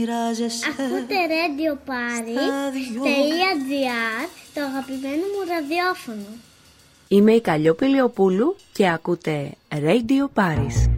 μοιράζεσαι. Ακούτε Radio Paris.gr, το αγαπημένο μου ραδιόφωνο. Είμαι η Καλλιόπη Λεοπούλου και ακούτε Radio Paris.